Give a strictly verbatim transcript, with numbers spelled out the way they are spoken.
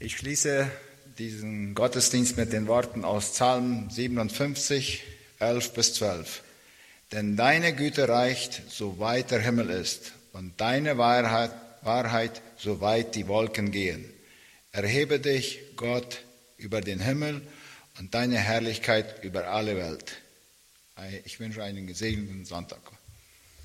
Ich schließe diesen Gottesdienst mit den Worten aus Psalm siebenundfünfzig, elf bis zwölf. Denn deine Güte reicht, so weit der Himmel ist, und deine Wahrheit, Wahrheit, so weit die Wolken gehen. Erhebe dich, Gott, über den Himmel und deine Herrlichkeit über alle Welt. Ich wünsche einen gesegneten Sonntag.